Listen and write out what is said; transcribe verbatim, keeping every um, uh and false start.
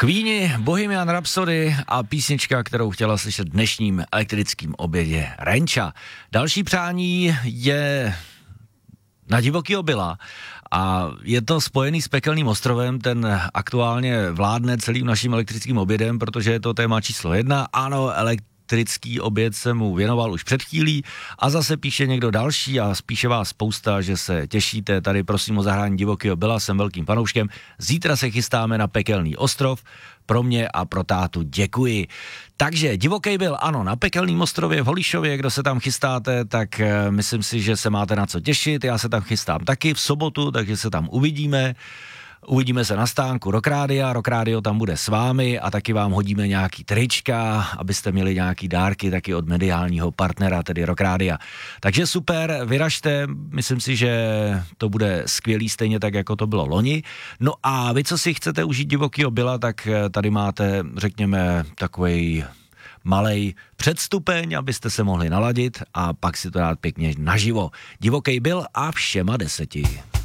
Queeni, Bohemian Rhapsody a písnička, kterou chtěla slyšet dnešním elektrickým obědě, Renča. Další přání je na Divokýho Billa a je to spojený s Pekelným ostrovem, ten aktuálně vládne celým naším elektrickým obědem, protože je to téma číslo jedna. Ano, elektrický Elektrický oběd se mu věnoval už před chvílí a zase píše někdo další a spíše vás spousta, že se těšíte. Tady prosím o zahrání Divokýho Billa, jsem velkým fanouškem. Zítra se chystáme na Pekelný ostrov. Pro mě a pro tátu děkuji. Takže Divoký Bill, ano, na Pekelném ostrově v Holíšově, kdo se tam chystáte, tak uh, myslím si, že se máte na co těšit. Já se tam chystám taky v sobotu, takže se tam uvidíme. Uvidíme se na stánku Rock Rádia, Rock Radio tam bude s vámi a taky vám hodíme nějaký trička, abyste měli nějaký dárky taky od mediálního partnera, tedy Rock Rádia. Takže super, vyražte, myslím si, že to bude skvělý, stejně tak, jako to bylo loni. No a vy, co si chcete užít Divokýho Billa, tak tady máte, řekněme, takovej malej předstupeň, abyste se mohli naladit a pak si to dát pěkně naživo. Divoký Bill a všema deseti.